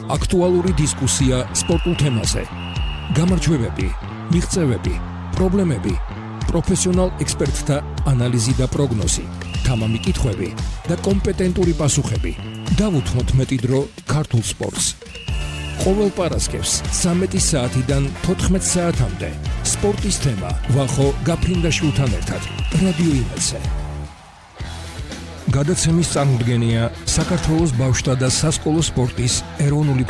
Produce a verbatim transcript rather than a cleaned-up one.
აქტუალური დისკუსია სპორტულ თემაზე. გამარჯვებები, მიღწევები, პრობლემები, პროფესიონალ ექსპერტთა ანალიზი და პროგნოზი, თამამი კითხვები და კომპეტენტური პასუხები. დავუთმოთ მეტი დრო ქართულ სპორტს. ყოველ პარასკევს ცამეტი საათიდან თოთხმეტ საათამდე სპორტის თემა ვახო გაფრინდაშვილთან ერთად რადიო იმედზე. გადაცემის წარმოდგენია საქართველოს ბავშვთა და სასკოლო სპორტის ეროვნული